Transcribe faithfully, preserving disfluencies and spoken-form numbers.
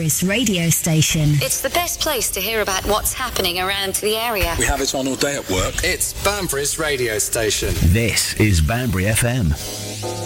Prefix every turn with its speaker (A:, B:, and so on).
A: Banbury's radio station.
B: It's the best place to hear about what's happening around the area.
C: We have it on all day at work.
D: It's Banbury's radio station.
E: This is Banbury F M.